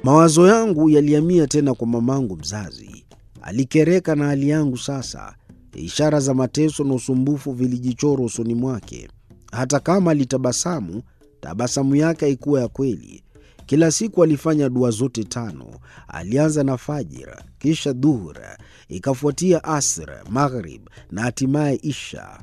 Mawazo yangu yalihamia tena kwa mamangu mzazi. Alikereka na hali yangu sasa. Ishara za mateso na usumbufu vilijichora usoni mwake. Hata kama alitabasamu, tabasamu yake haikuwa ya kweli. Kila siku alifanya dua zote 5. Alianza na Fajr, kisha Dhuhur, ikafuatia Asr, Maghrib na hatimaye Isha.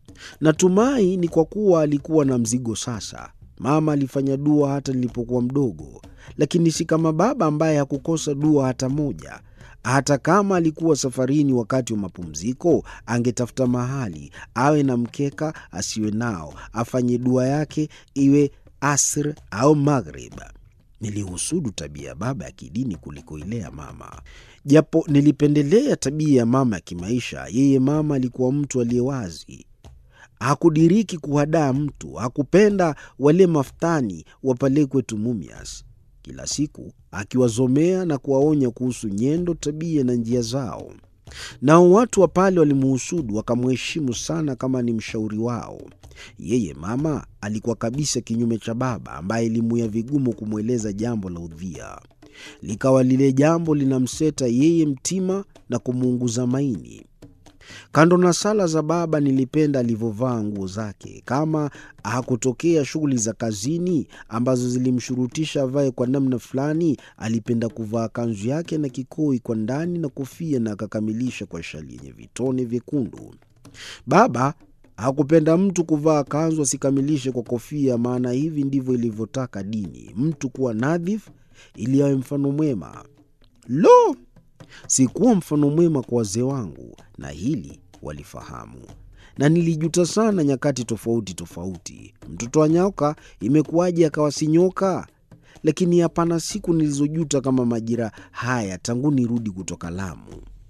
Natumai ni kwa kuwa alikuwa na mzigo sasa. Mama alifanya dua hata nilipokuwa mdogo, lakini si kama baba ambaye hakukosa dua hata moja. Hata kama alikuwa safarini wakati wa mapumziko, angetafuta mahali, awe na mkeka, asiwe nao, afanye dua yake iwe Asr au Maghrib. Nilihusudu tabia ya baba ya kidini kuliko ile ya mama. Japo nilipendelea tabia ya mama ya kimaisha, yeye mama alikuwa mtu aliyewazi. Hakudiriki kuhadaa mtu, hakupenda wale maftani wapelekwe Mumias. Kila siku akiwazomea na kuwaonya kuhusu nyendo, tabia na njia zao. Nao watu wa pale walimuhusudu, wakamheshimu sana kama ni mshauri wao. Yeye mama alikuwa kabisa kinyume cha baba, ambaye ilimuia vigumu kumweleza jambo la udhia. Likawa lile jambo linamseta yeye mtima na kumuunguza maini. Kando na sala za baba, nilipenda alivyovaa nguo zake. Kama hakutokea shughuli za kazini ambazo zilimshurutisha avae kwa namna fulani, alipenda kuvaa kanzu yake na kikoi kwa ndani na kofia, na akakamilisha kwa shali yenye vitone vyekundu. Baba hakupenda mtu kuvaa kanzu asikamilishe kwa kofia, maana hivi ndivyo ilivyotaka dini, mtu kuwa nadhif ili awe mfano mwema. Lo! Sikuwa mfano mwema kwa wazee wangu, na hili walifahamu. Na nilijuta sana nyakati tofauti. Mtoto wa nyoka imekuwaje akawa si nyoka? Lakini hapana siku nilizojuta kama majira haya tangu nirudi kutoka Lamu.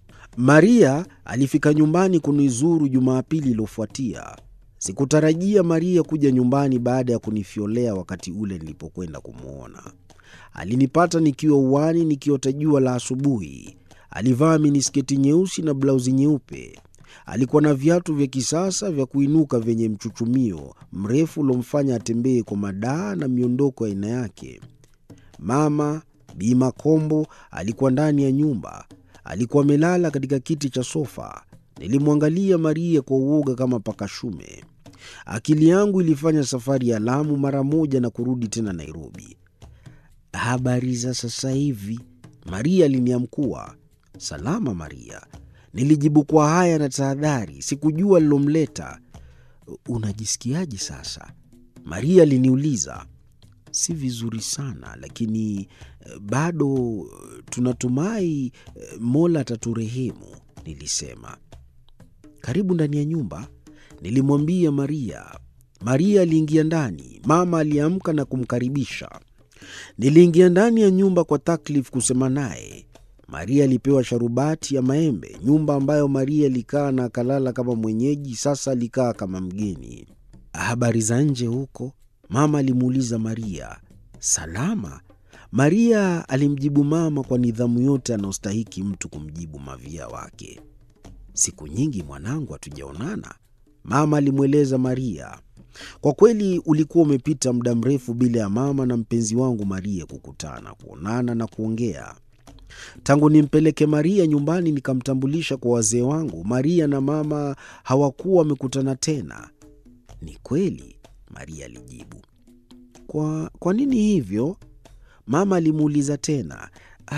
Maria alifika nyumbani kunizuru Jumapili iliyofuatia. Sikutarajia Maria kuja nyumbani baada ya kunifiolea wakati ule nilipokwenda kumuona. Alinipata nikiwa uwani nikiota jua la asubuhi. Alivaa minisketi nyeusi na blauzi nyeupe. Alikuwa na viatu vya kisasa vya kuinuka vyenye mchuchumio mrefu uliomfanya atembee kwa madaa na miondoko ya aina yake. Mama Bi Makombo alikuwa ndani ya nyumba. Alikuwa amelala katika kiti cha sofa. Nilimwangalia Maria kwa uoga kama pakashume. Akili yangu ilifanya safari ya Lamu mara moja na kurudi tena Nairobi. Habari za sasa hivi? Maria aliniamkua. Salama Maria, nilijibu kwa haya na tahadhari. Sikujua lilomleta. Unajisikiaje sasa? Maria aliniuliza. Si vizuri sana, lakini bado tunatumai Mola ataturehemu, nilisema. Karibu ndani ya nyumba, nilimwambia Maria. Maria aliingia ndani. Mama aliamka na kumkaribisha. Niliingia ndani ya nyumba kwa taklif kusema naye. Maria alipewa sharubati ya maembe. Nyumba ambayo Maria alikaa na akalala kama mwenyeji, sasa alikaa kama mgeni. Habari za nje huko? Mama alimuuliza Maria. Salama, Maria alimjibu mama kwa nidhamu yote anaostahiki mtu kumjibu mavia wake. Siku nyingi mwanangu hatujaonana, mama alimweleza Maria. Kwa kweli ulikuwa umepita muda mrefu bila ya mama na mpenzi wangu Maria kukutana, kuonana na kuongea. Tangu nimpeleke Maria nyumbani nikamtambulisha kwa wazee wangu, Maria na mama hawakuwa wamekutana tena. Ni kweli, Maria alijibu. Kwa nini hivyo? Mama alimuuliza tena.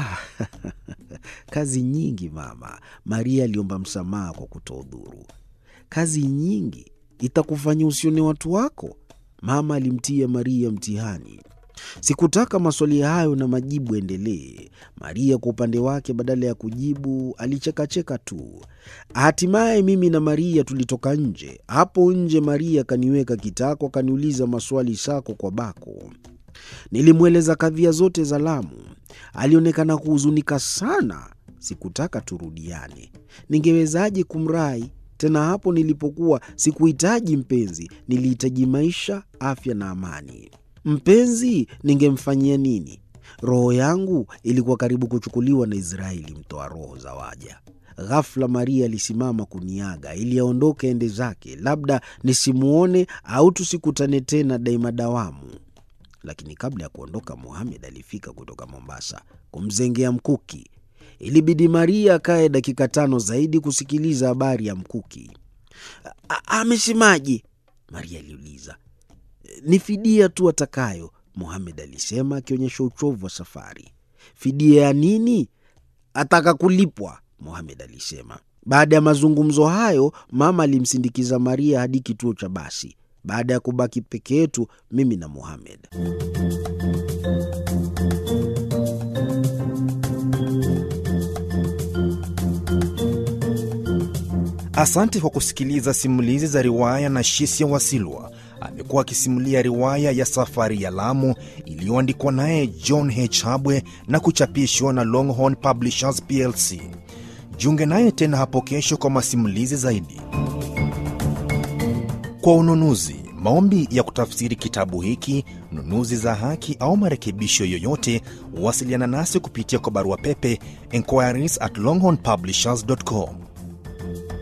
Kazi nyingi mama, Maria aliomba msamaha kwa kutohudhuru. Kazi nyingi itakufanya usione watu wako? Mama alimtia Maria mtihani. Sikutaka maswali hayo na majibu endelee. Maria kwa upande wake badala ya kujibu alichekacheka tu. Hatimaye mimi na Maria tulitoka nje. Hapo nje Maria kaniweka kitako, akaniuliza maswali sako kwa bako. Nilimweleza kadhia zote za Lamu. Alionekana kuhuzunika sana. Sikutaka turudiane. Ningewezaje kumrai? Tena hapo nilipokuwa sikuhitaji mpenzi, nilihitaji maisha, afya na amani. Mpenzi ningemfanyia nini? Roho yangu ilikuwa karibu kuchukuliwa na Israeli, mtoa roho za waja. Ghafla Maria alisimama kuniaga ili aondoke ende zake, labda nisimuone au tusikutane tena daima dawamu. lakini kabla ya kuondoka Mohamed alifika kutoka Mombasa kumzengea mkuki. Ilibidi Maria akae dakika 5 zaidi kusikiliza habari ya mkuki. Amesemaje? Maria aliuliza. Ni fidia tu atakayo, Mohamed alisema akionyesha uchovu wa safari. Fidia ya nini? Ataka kulipwa, Mohamed alisema. Baada ya mazungumzo hayo, mama alimsindikiza Maria hadi kituo cha basi. Baada ya kubaki peke yetu mimi na Mohamed. Asante kwa kusikiliza simulizi za riwaya na Shisia Wasilwa. Amekuwa akisimulia riwaya ya Safari ya Lamu iliyoandikwa naye John H. Habwe na kuchapishwa na Longhorn Publishers PLC. Jiunge naye tena hapo kesho kwa masimulizi zaidi. Kwa ununuzi, maombi ya kutafsiri kitabu hiki, nunuzi za haki au marekebisho yoyote, wasiliana nasi kupitia kwa barua pepe enquiries@longhornpublishers.com.